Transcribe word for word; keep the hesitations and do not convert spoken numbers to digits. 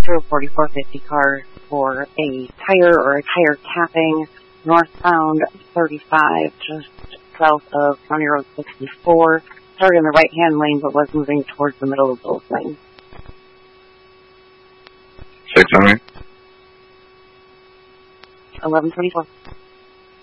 through a forty-four fifty car for a tire or a tire tapping, northbound thirty-five, just south of County Road sixty-four. Started in the right-hand lane, but was moving towards the middle of both lanes. six hundred? eleven twenty-four.